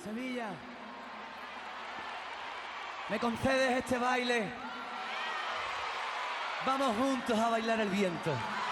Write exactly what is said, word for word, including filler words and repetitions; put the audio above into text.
Sevilla, ¿me concedes este baile? Vamos juntos a bailar el viento.